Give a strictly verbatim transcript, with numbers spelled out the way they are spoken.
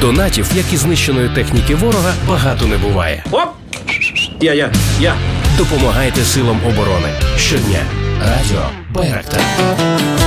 Донатів, як і знищеної техніки ворога, багато не буває. Оп! Я, я, я. Допомагайте силам оборони. Щодня. Радіо Байрактар.